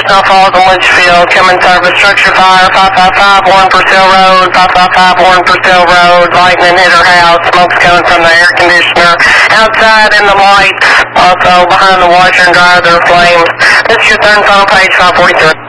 Snow Falls and Litchfield. Come in service. Structure fire. 555 Warren Purcell Road. 555 Warren Purcell Road. Lightning hit her house. Smoke's coming from the air conditioner. Outside in the lights. Also behind the washer and dryer there are flames. This is your third and final page, 543.